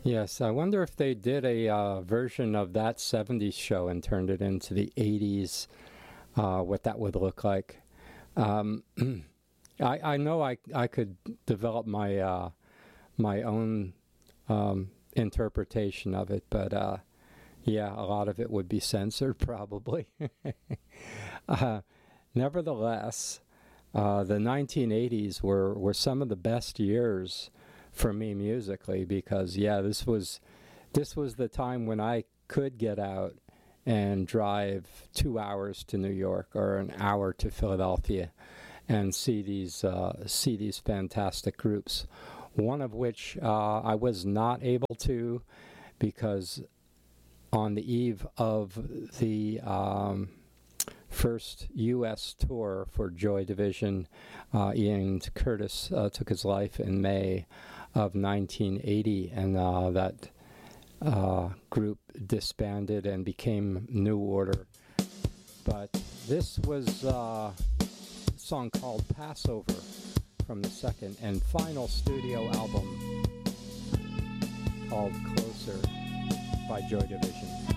Yes, I wonder if they did a version of that 70s show and turned it into the 80s, what that would look like. Um, I know I could develop my own interpretation of it, but yeah, a lot of it would be censored probably. uh, Nevertheless, the 1980s were some of the best years for me musically because yeah, this was the time when I could get out and drive 2 hours to New York or an hour to Philadelphia and see these fantastic groups. One of which I was not able to because on the eve of the first U.S. tour for Joy Division, Ian Curtis took his life in May of 1980, and that group disbanded and became New Order. But this was a song called Passover from the second and final studio album called Closer by Joy Division.